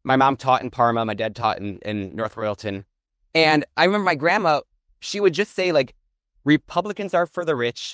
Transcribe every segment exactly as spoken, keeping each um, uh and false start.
my mom taught in Parma, my dad taught in, in North Royalton. And I remember my grandma, she would just say, like, Republicans are for the rich,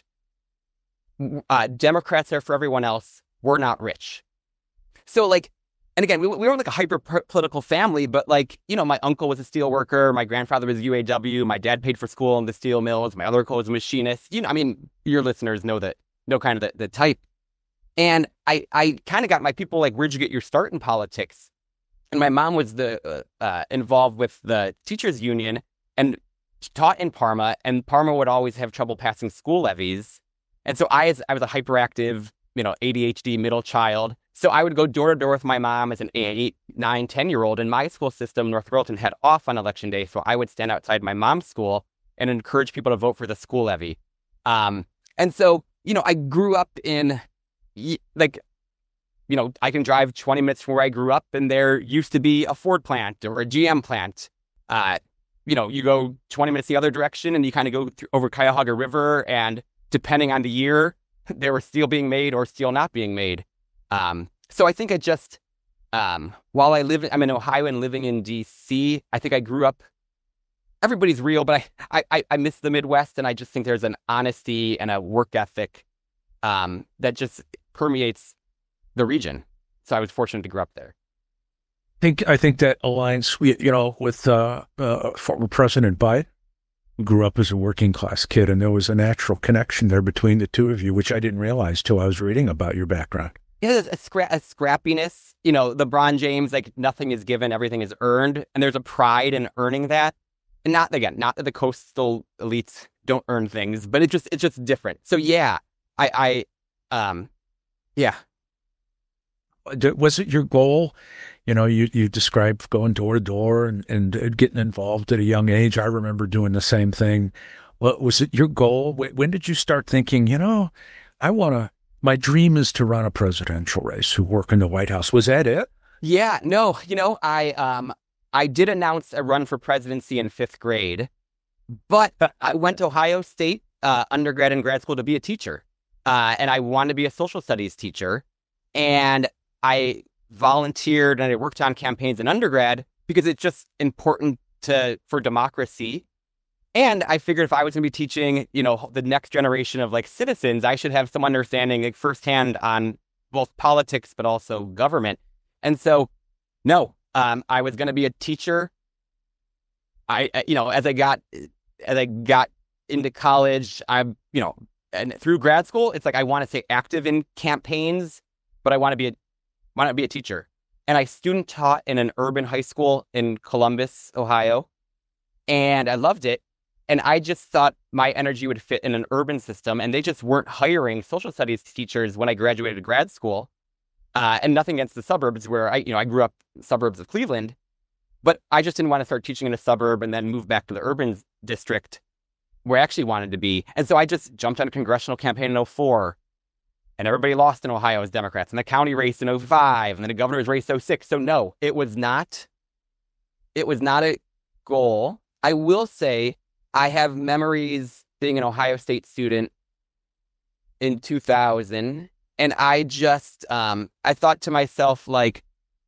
uh, Democrats are for everyone else, we're not rich. So, like, and again, we, we were like a hyper political family, but like, you know, my uncle was a steel worker, my grandfather was U A W, my dad paid for school in the steel mills, my other uncle was a machinist. You know, I mean, your listeners know that, know kind of the, the type. And I, I kind of got my people like, where'd you get your start in politics? And my mom was the uh, uh, involved with the teachers union and taught in Parma, and Parma would always have trouble passing school levies. And so I, as I was a hyperactive, you know, A D H D middle child. So I would go door to door with my mom as an eight, nine, ten year old. And my school system, North Royalton, had off on election day. So I would stand outside my mom's school and encourage people to vote for the school levy. Um, and so, you know, I grew up in like, you know, I can drive twenty minutes from where I grew up, and there used to be a Ford plant or a G M plant. Uh, you know, you go twenty minutes the other direction and you kind of go through, over Cuyahoga River, and depending on the year, there was steel being made or steel not being made. Um, so I think I just, um, while I live, I'm in Ohio and living in D C, I think I grew up, everybody's real, but I, I, I miss the Midwest, and I just think there's an honesty and a work ethic um, that just permeates the region. So I was fortunate to grow up there. I think, I think that aligns, you know, with uh, uh, former President Biden. Grew up as a working class kid, and there was a natural connection there between the two of you, which I didn't realize till I was reading about your background. Yeah, there's a, scra- a scrappiness. You know, LeBron James, like, nothing is given, everything is earned, and there's a pride in earning that. And not, again, not that the coastal elites don't earn things, but it just it's just different. So yeah, I, I um, yeah. Was it your goal? You know, you, you described going door to door and, and getting involved at a young age. I remember doing the same thing. What was it your goal? When did you start thinking, you know, I want to, my dream is to run a presidential race, to work in the White House? Was that it? Yeah, no, you know, I, um, I did announce a run for presidency in fifth grade, but I went to Ohio State uh, undergrad and grad school to be a teacher. Uh, and I wanted to be a social studies teacher. And I volunteered and I worked on campaigns in undergrad because it's just important to for democracy. And I figured if I was going to be teaching, you know, the next generation of like citizens, I should have some understanding like firsthand on both politics, but also government. And so, no, um, I was going to be a teacher. I, you know, as I got, as I got into college, I'm, you know, and through grad school, it's like, I want to stay active in campaigns, but I want to be a want to be a teacher. And I student taught in an urban high school in Columbus, Ohio. And I loved it. And I just thought my energy would fit in an urban system. And they just weren't hiring social studies teachers when I graduated grad school. Uh, and nothing against the suburbs where I, you know, I grew up in suburbs of Cleveland. But I just didn't want to start teaching in a suburb and then move back to the urban district where I actually wanted to be. And so I just jumped on a congressional campaign in oh four. And everybody lost in Ohio as Democrats, and the county race in oh five, and then the governor's race oh six. So no, it was not, it was not a goal. I will say I have memories being an Ohio State student in two thousand, and I just, um, I thought to myself, like,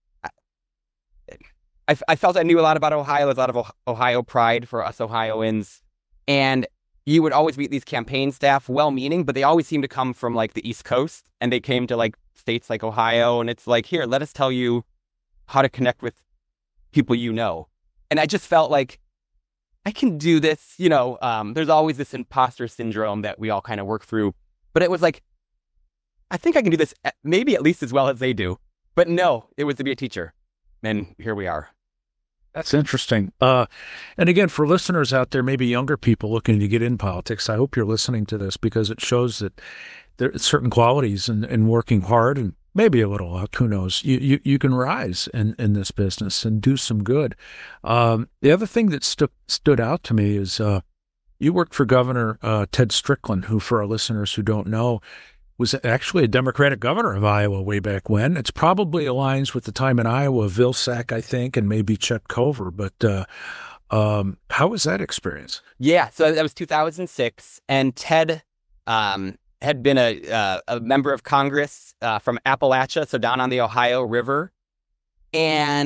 I, I felt I knew a lot about Ohio, a lot of Ohio pride for us Ohioans, and you would always meet these campaign staff, well-meaning, but they always seem to come from like the East Coast, and they came to like states like Ohio, and it's like, here, let us tell you how to connect with people you know. And I just felt like I can do this. You know, um, there's always this imposter syndrome that we all kind of work through, but it was like, I think I can do this maybe at least as well as they do. But no, it was to be a teacher, and here we are. That's interesting. Uh, and again, for listeners out there, maybe younger people looking to get in politics, I hope you're listening to this because it shows that there are certain qualities in, in working hard and maybe a little luck, who knows, you, you, you can rise in, in this business and do some good. Um, the other thing that stu- stood out to me is uh, you worked for Governor uh, Ted Strickland, who, for our listeners who don't know, was actually a Democratic governor of Iowa way back when. It's probably aligns with the time in Iowa of Vilsack, I think, and maybe Chet Cover. But uh, um, how was that experience? Yeah, so that was two thousand six, and Ted um, had been a uh, a member of Congress uh, from Appalachia, so down on the Ohio River. And